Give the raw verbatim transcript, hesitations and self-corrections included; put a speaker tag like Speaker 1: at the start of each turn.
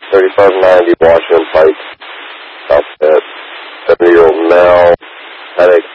Speaker 1: thirty-five ninety Washington Pike, South Bend. seventy-year-old male, headache,